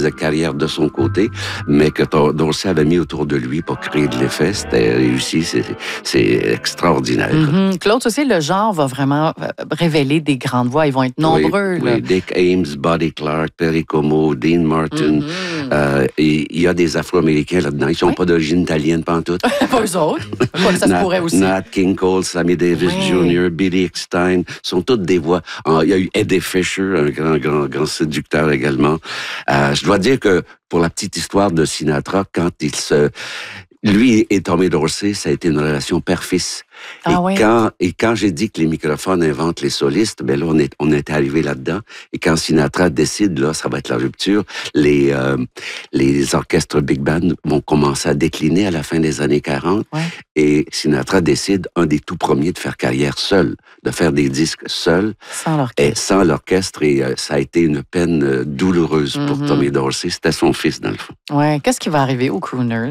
de carrière de son côté, mais que Dorsey avait mis autour de lui pour créer de l'effet. C'était réussi, c'est extraordinaire. Claude, tu sais, le genre va vraiment révéler des grandes voix. Ils vont être nombreux. Oui, Dick Ames, Buddy Clark, Perry Como, Dean Martin. Et il y a des Afro-Américains là-dedans. Ils ne sont pas d'origine italienne, pantoute. Pas eux autres. Ça se pourrait aussi. Nat King Cole, Sammy Davis Jr., Billy Eckstine, sont toutes des voix. Il y a eu Eddie Fisher, un grand séducteur également. Je dois dire que pour la petite histoire de Sinatra, quand lui et Tommy Dorsey, ça a été une relation père-fils. Et quand j'ai dit que les microphones inventent les solistes, ben là, on est arrivé là-dedans. Et quand Sinatra décide, là, ça va être la rupture, les orchestres big band vont commencer à décliner à la fin des années 40. Et Sinatra décide, un des tout premiers, de faire carrière seul, de faire des disques seul. Sans l'orchestre. Et ça a été une peine douloureuse pour Tommy Dorsey. C'était son fils, dans le fond. Ouais. Qu'est-ce qui va arriver aux Crooners?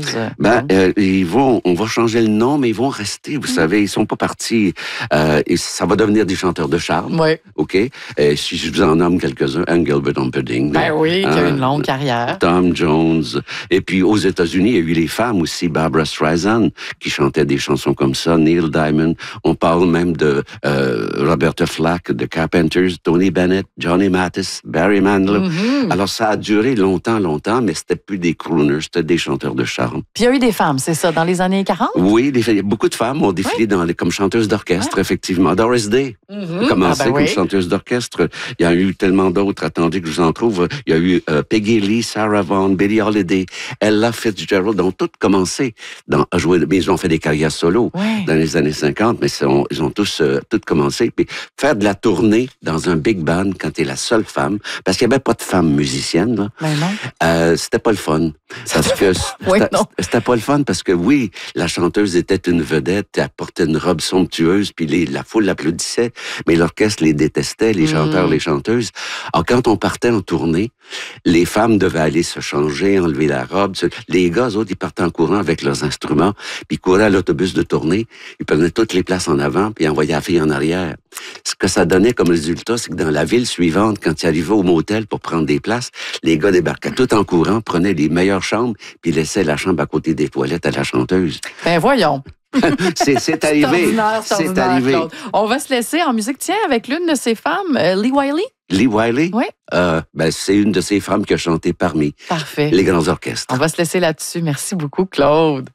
On va changer le nom, mais ils vont rester, vous savez, ils sont pas partis. Et ça va devenir des chanteurs de charme. Oui. OK? Si je vous en nomme quelques-uns, Engelbert Humperdinck. Ben oui, qui a une longue carrière. Tom Jones. Et puis, aux États-Unis, il y a eu les femmes aussi, Barbra Streisand, qui chantait des chansons comme ça, Neil Diamond. On parle même de Roberta Flack, de Carpenters, Tony Bennett, Johnny Mathis, Barry Manilow. Alors, ça a duré longtemps, mais c'était plus des crooners, c'était des chanteurs de charme. Puis, il y a eu des femmes, c'est ça, dans les années 40? Oui, beaucoup de femmes ont défilé comme chanteuses d'orchestre, effectivement. Doris Day a commencé comme chanteuse d'orchestre. Il y a eu tellement d'autres. Attendez que je vous en trouve. Il y a eu Peggy Lee, Sarah Vaughan, Billie Holiday, Ella Fitzgerald, ont toutes commencé à jouer. Mais ils ont fait des carrières solo dans les années 50, mais ils ont tous toutes commencé. Puis faire de la tournée dans un big band quand t'es la seule femme, parce qu'il n'y avait pas de femmes musiciennes, là. Ben non. C'était pas le fun. Parce que c'était pas le fun parce que oui, la chanteuse était une vedette, elle portait une robe somptueuse, puis la foule l'applaudissait, mais l'orchestre les détestait, les chanteurs, les chanteuses. Alors quand on partait en tournée, les femmes devaient aller se changer, enlever la robe. Les gars, eux autres, ils partaient en courant avec leurs instruments, puis ils couraient à l'autobus de tournée, ils prenaient toutes les places en avant, puis ils envoyaient la fille en arrière. Ce que ça donnait comme résultat, c'est que dans la ville suivante, quand ils arrivaient au motel pour prendre des places, les gars débarquaient tout en courant, prenaient les meilleures chambres, puis laissaient la chambre à côté des toilettes à la chanteuse. Ben voyons. C'est arrivé. C'est arrivé. Claude. On va se laisser en musique, tiens, avec l'une de ces femmes, Lee Wiley. Lee Wiley? Oui. C'est une de ces femmes qui a chanté parmi les grands orchestres. On va se laisser là-dessus. Merci beaucoup, Claude.